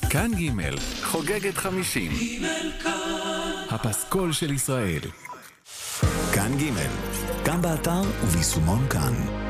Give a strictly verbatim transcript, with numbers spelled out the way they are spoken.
כאן ג' חוגגת חמישים. הפסקול של ישראל. כאן ג' גם באתר וביישומון כאן.